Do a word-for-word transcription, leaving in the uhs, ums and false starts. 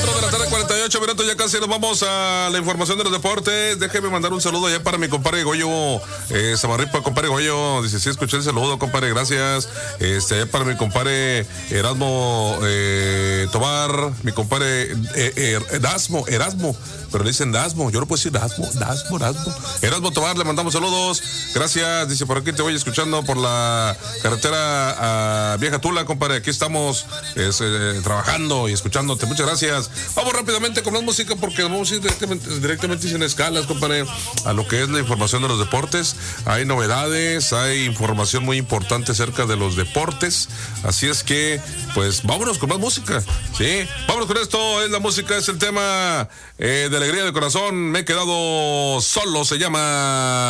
De la tarde, cuarenta y ocho minutos, ya casi nos vamos a la información de los deportes. Déjeme mandar un saludo ya para mi compadre Goyo eh, Samarripa, compadre Goyo. Dice, sí, escuché el saludo, compadre, gracias. Este, ya para mi compadre Erasmo eh, Tobar, mi compadre eh, eh, Erasmo, Erasmo, pero le dicen Dasmo, yo no puedo decir Dasmo, Dasmo, Dasmo. Erasmo Tobar, le mandamos saludos, gracias. Dice, por aquí te voy escuchando por la carretera a Vieja Tula, compadre. Aquí estamos es, eh, trabajando y escuchándote, muchas gracias. Vamos rápidamente con más música porque vamos a ir directamente, directamente sin escalas, compadre, a lo que es la información de los deportes. Hay novedades, hay información muy importante acerca de los deportes, así es que, pues, vámonos con más música, ¿sí? Vámonos con esto, es la música, es el tema eh, de alegría del corazón. Me he quedado solo, se llama...